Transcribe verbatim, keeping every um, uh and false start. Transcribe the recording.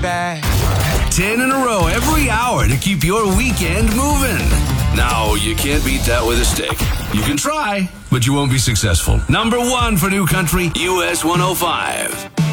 back. Ten in a row every hour to keep your weekend moving. No, you can't beat that with a stick. You can try, but you won't be successful. Number one for New Country, U S one oh five.